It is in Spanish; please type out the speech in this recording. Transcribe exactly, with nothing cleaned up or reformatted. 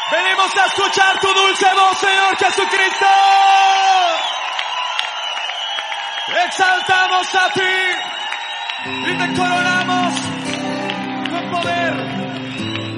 Venimos a escuchar tu dulce voz, Señor Jesucristo. Exaltamos a ti y te coronamos con poder.